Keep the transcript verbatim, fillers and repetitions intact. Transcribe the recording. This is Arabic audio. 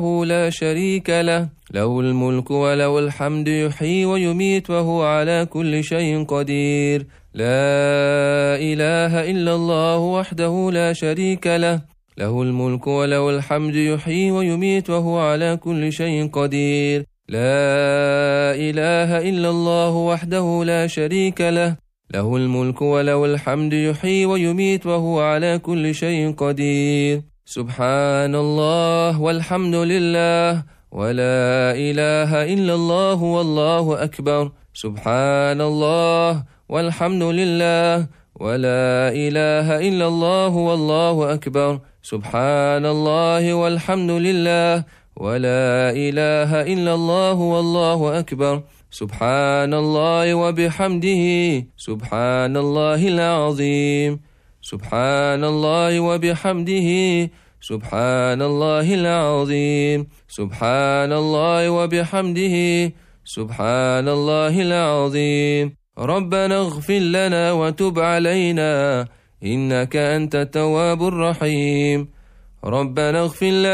لا شريك له، له الملك وله الحمد يحيي ويميت وهو على كل شيء قدير. لا إله إلا الله وحده لا شريك له، له الملك وله الحمد يحيي ويميت وهو على كل شيء قدير. لا إله إلا الله وحده لا شريك له، له الملك وله الحمد يحيي ويميت وهو على كل شيء قدير. سبحان الله والحمد لله ولا إله إلا الله والله أكبر. سبحان الله والحمد لله ولا إله إلا الله والله أكبر. سبحان الله والحمد لله ولا إله إلا الله والله أكبر. سبحان الله وبحمده سبحان الله العظيم. سبحان الله وبحمده سبحان الله العظيم. سبحان الله وبحمده سبحان الله العظيم. ربنا اغفر لنا وتب علينا إنك أنت التواب الرحيم. ربنا اغفر لنا